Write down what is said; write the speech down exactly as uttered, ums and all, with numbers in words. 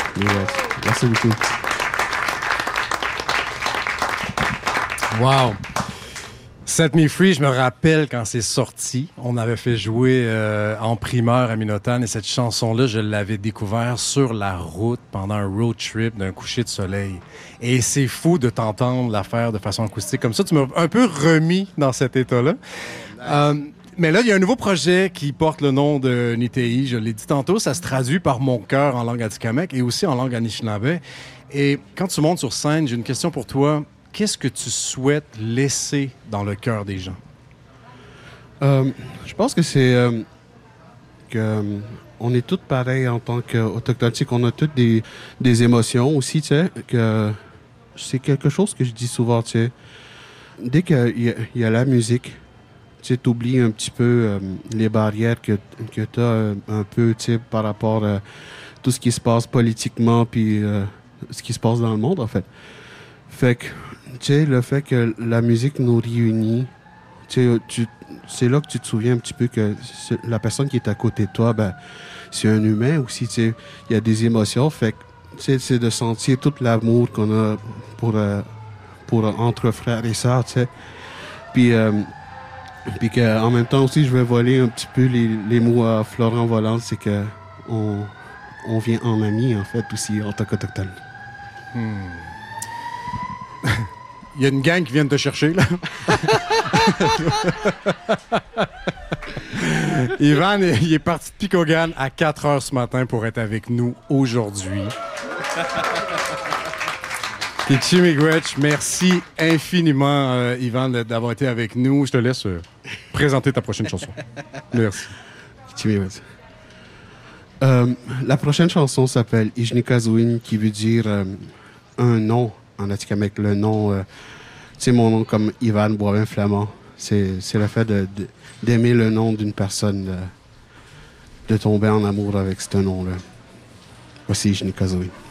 Yes. Merci beaucoup. Wow! Set Me Free, je me rappelle quand c'est sorti, on avait fait jouer euh, en primeur à Minotan et cette chanson-là, je l'avais découvert sur la route pendant un road trip d'un coucher de soleil. Et c'est fou de t'entendre la faire de façon acoustique comme ça. Tu m'as un peu remis dans cet état-là. Oh, nice. euh, mais là, il y a un nouveau projet qui porte le nom de Nitei. Je l'ai dit tantôt, ça se traduit par Mon cœur en langue atikamekw et aussi en langue anishinaabe. Et quand tu montes sur scène, j'ai une question pour toi. Qu'est-ce que tu souhaites laisser dans le cœur des gens? Euh, je pense que c'est euh, que euh, on est tous pareils en tant qu'Autochtones. On a toutes des, des émotions aussi, tu sais. Que c'est quelque chose que je dis souvent, tu sais. Dès qu'il y, y a la musique, tu sais, oublies un petit peu euh, les barrières que, que tu as euh, un peu, tu sais, par rapport à tout ce qui se passe politiquement puis euh, ce qui se passe dans le monde, en fait. Fait que, tu sais, le fait que la musique nous réunit, tu sais, c'est là que tu te souviens un petit peu que la personne qui est à côté de toi, ben, c'est un humain aussi, tu sais. Il y a des émotions, fait que, tu sais, c'est de sentir tout l'amour qu'on a pour, euh, pour entre frères et sœurs, tu sais. Puis, euh, puis qu'en même temps aussi, je vais voler un petit peu les, les mots à Florent Volant, c'est que on, on vient en ami, en fait, aussi, en tant qu'Autochtone. Hmm. Il y a une gang qui vient de te chercher, là. Ivan, il est parti de Picogan à quatre heures ce matin pour être avec nous aujourd'hui. Kichi Miigwech, merci infiniment, euh, Ivan, d'avoir été avec nous. Je te laisse euh, présenter ta prochaine chanson. Merci. Kichi Miigwech. Euh, la prochaine chanson s'appelle Ijnikazuin, qui veut dire euh, un nom en atikamekw. Le nom, euh, tu sais, mon nom comme Ivan Boivin Flamand. C'est, c'est le fait de, de, d'aimer le nom d'une personne, de, de tomber en amour avec ce nom-là. Voici Ijnikazuin.